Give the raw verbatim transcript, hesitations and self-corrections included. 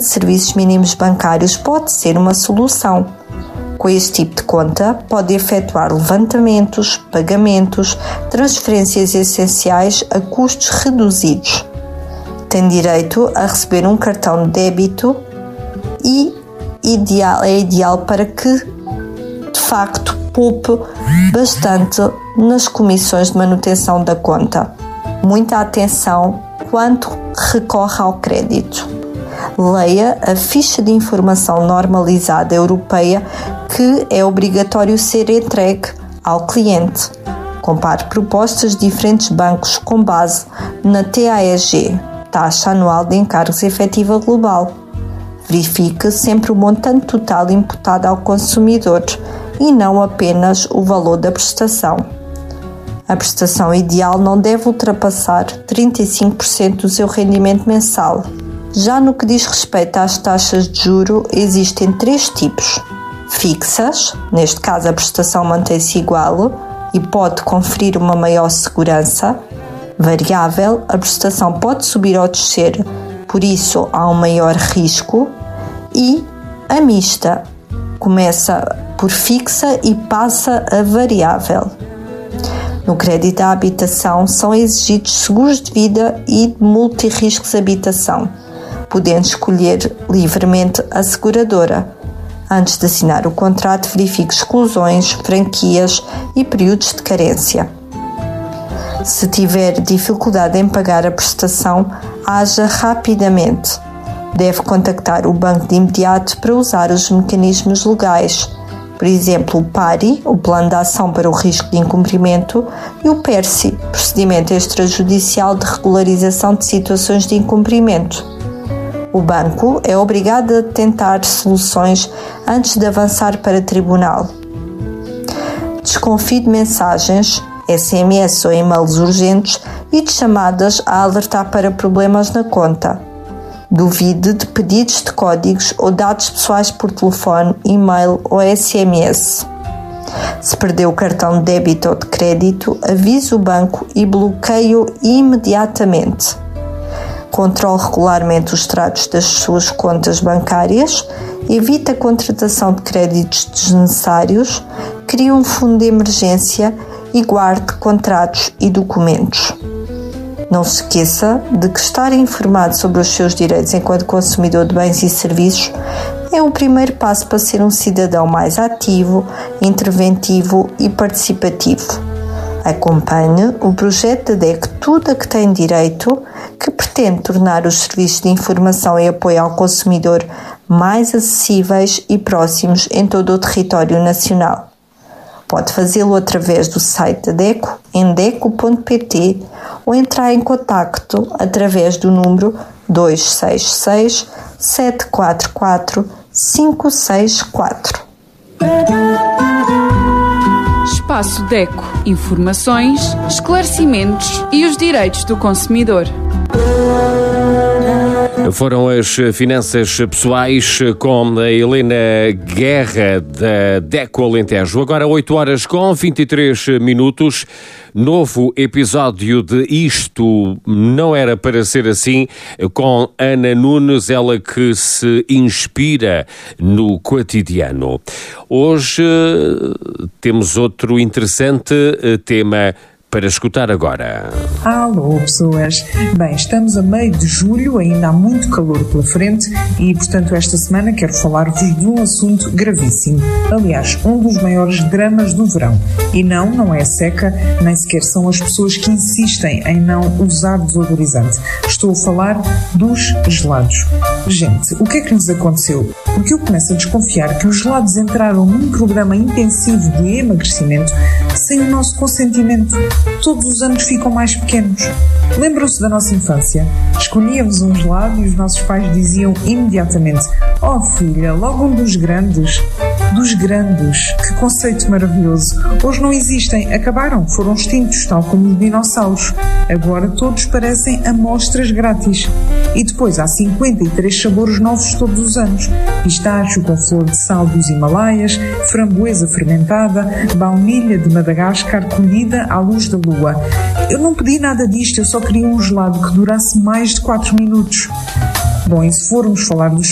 de serviços mínimos bancários pode ser uma solução. Com este tipo de conta, pode efetuar levantamentos, pagamentos, transferências essenciais a custos reduzidos. Tem direito a receber um cartão de débito e ideal, é ideal para que, de facto, poupe bastante nas comissões de manutenção da conta. Muita atenção quando recorre ao crédito. Leia a ficha de informação normalizada europeia que é obrigatório ser entregue ao cliente. Compare propostas de diferentes bancos com base na T A E G, Taxa Anual de Encargos Efetiva Global. Verifique sempre o montante total imputado ao consumidor e não apenas o valor da prestação. A prestação ideal não deve ultrapassar trinta e cinco por cento do seu rendimento mensal. Já no que diz respeito às taxas de juro, existem três tipos. Fixas, neste caso a prestação mantém-se igual e pode conferir uma maior segurança. Variável, a prestação pode subir ou descer, por isso há um maior risco. E a mista, começa por fixa e passa a variável. No crédito à habitação são exigidos seguros de vida e de multirriscos de habitação, podendo escolher livremente a seguradora. Antes de assinar o contrato, verifique exclusões, franquias e períodos de carência. Se tiver dificuldade em pagar a prestação, haja rapidamente. Deve contactar o banco de imediato para usar os mecanismos legais, por exemplo, o PARI, o Plano de Ação para o Risco de Incumprimento, e o PERSI, Procedimento Extrajudicial de Regularização de Situações de Incumprimento. O banco é obrigado a tentar soluções antes de avançar para tribunal. Desconfie de mensagens, S M S ou e-mails urgentes e de chamadas a alertar para problemas na conta. Duvide de pedidos de códigos ou dados pessoais por telefone, e-mail ou S M S. Se perdeu o cartão de débito ou de crédito, avise o banco e bloqueie-o imediatamente. Controle regularmente os extratos das suas contas bancárias, evite a contratação de créditos desnecessários, crie um fundo de emergência e guarde contratos e documentos. Não se esqueça de que estar informado sobre os seus direitos enquanto consumidor de bens e serviços é o primeiro passo para ser um cidadão mais ativo, interventivo e participativo. Acompanhe o projeto da D E C Tudo a que tem direito, que pretende tornar os serviços de informação e apoio ao consumidor mais acessíveis e próximos em todo o território nacional. Pode fazê-lo através do site da D E C O em deco ponto pt ou entrar em contacto através do número dois seis seis, sete quatro quatro, cinco seis quatro. Espaço DECO. Informações, esclarecimentos e os direitos do consumidor. Foram as finanças pessoais com a Helena Guerra da DECO Alentejo. Agora oito horas com vinte e três minutos. Novo episódio de Isto Não Era Para Ser Assim, com Ana Nunes, ela que se inspira no cotidiano. Hoje temos outro interessante tema para escutar agora. Alô, pessoas! Bem, estamos a meio de julho, ainda há muito calor pela frente e, portanto, esta semana quero falar-vos de um assunto gravíssimo. Aliás, um dos maiores dramas do verão. E não, não é a seca, nem sequer são as pessoas que insistem em não usar desodorizante. Estou a falar dos gelados. Gente, o que é que lhes aconteceu? Porque eu começo a desconfiar que os gelados entraram num programa intensivo de emagrecimento sem o nosso consentimento. Todos os anos ficam mais pequenos. Lembram-se da nossa infância? Escolhíamos um gelado e os nossos pais diziam imediatamente: "Oh filha, logo um dos grandes." Dos grandes. Que conceito maravilhoso. Hoje não existem, acabaram, foram extintos, tal como os dinossauros. Agora todos parecem amostras grátis. E depois há cinquenta e três sabores novos todos os anos. Pistacho com flor de sal dos Himalaias, framboesa fermentada, baunilha de Madagascar colhida à luz da lua. Eu não pedi nada disto, eu só queria um gelado que durasse mais de quatro minutos. Bom, e se formos falar dos